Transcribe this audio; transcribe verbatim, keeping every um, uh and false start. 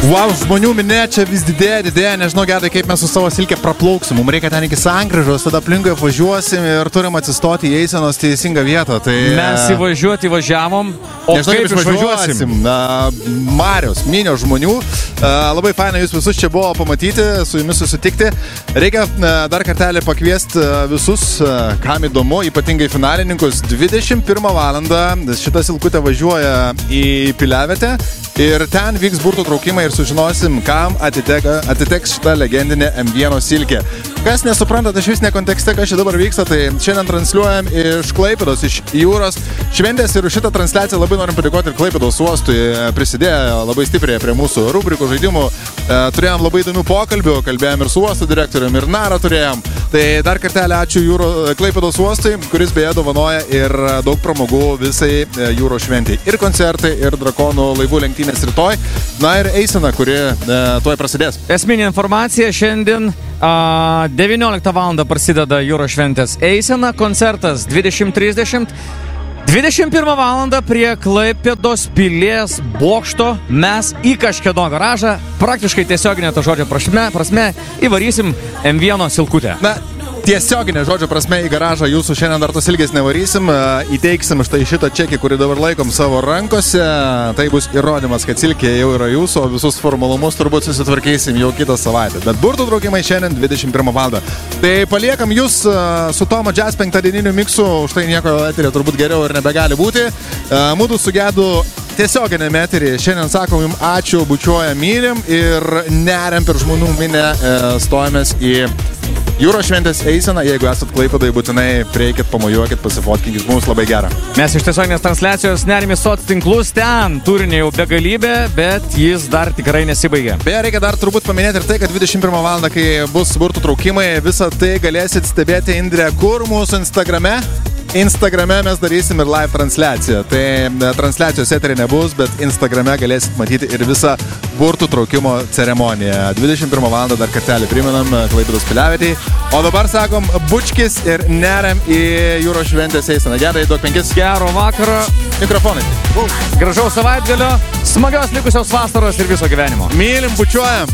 Wow, žmonių minė čia vis didėja, didėja, nežinau gedai, kaip mes su savo silke praplauksim. Mums reikia ten iki sankryžos, tada aplinkui važiuosim ir turim atsistoti į eisenos teisingą vietą. Tai, mes įvažiuoti važiavom, o nežinau, kaip išvažiuosim? Mariaus, minio žmonių. Labai faina jūs visus čia buvo pamatyti, su jumis susitikti. Reikia dar kartelį pakviesti visus, kam įdomu, ypatingai finalininkus. dvidešimt pirmą valandą šita silkutė važiuoja į Piliavietę ir ten vyks burtų traukimai ir sužinosim, kam atiteka, atiteks šita legendinė M vienas silkė. Kas nesuprantate iš vis ne kontekste, kas čia dabar vyksta, tai šiandien transliuojam iš Klaipėdos, iš jūros šventės ir už šitą transliaciją labai norim padėkoti ir Klaipėdos uostui, prisidėjo labai stipriai prie mūsų rubrikų žaidimų. Turėjom labai įdomių pokalbių, kalbėjom ir su uosto direktoriumi, ir narą turėjom. Tai dar kartelį ačiū jūro, Klaipėdos uostui, kuris beje dovanoja ir daug pramogų visai jūros šventei. Ir koncertai, ir drakonų laivų lenktynės rytoj. Na ir eisena, kuri e, tuoj prasidės. Esminė informacija šiandien a, devynioliktą valandą prasideda jūros šventės eisena, koncertas dvidešimt trisdešimt. dvidešimt pirmą valandą prie Klaipėdos pilies bokšto mes į kažkieno garažą, praktiškai tiesioginė to žodžio prasme, prasme įvarysim M vienas silkutę. Na, tiesioginė žodžio prasme į garažą jūsų šiandien dar tos ilgės nevarysim, įteiksim štai šitą čekį, kurį dabar laikom savo rankose. Tai bus įrodymas, kad silkė jau yra jūsų, o visus formalumus turbūt susitvarkysim jau kitą savaitę. Bet burtų traukimai šiandien dvidešimt pirmą valandą. Tai paliekam jūs su Tomo Jazz penktadieniniu miksu, už tai nieko eterė turbūt geriau ir nebegali būti. Mūdu su Gedu tiesioginėme eterį. Šiandien sakom jums ačiū, bučiuojam, mylim ir neriam per žmonių minę, stojamės į jūros šventės eiseną. Jeigu esat Klaipėdoj, būtinai prieikit, pamojuokit, pasifotkinkit, mums labai gera. Mes iš tiesioginės transliacijos nerime soc tinklus, ten turinį jau begalybė, bet jis dar tikrai nesibaigė. Beje, reikia dar turbūt paminėti ir tai, kad dvidešimt pirmą valandą, kai bus burtų traukimai, visą tai galėsit stebėti, Indrė, kur mūsų Instagrame. Instagrame mes darysim ir live transliaciją. Tai transliacijos eterį nebus, bet Instagrame galėsit matyti ir visą burtų traukimo ceremoniją. dvidešimt pirmą valandą dar kartelį primenam Klaipėdos Piliavietei. O dabar sakom bučkis ir neriam į jūros šventės eiseną. Gerai, duok penkis. Gero vakaro. Mikrofonai. Gražaus savaitgalio, smagios likusios vasaros ir viso gyvenimo. Mylim, bučiuojam.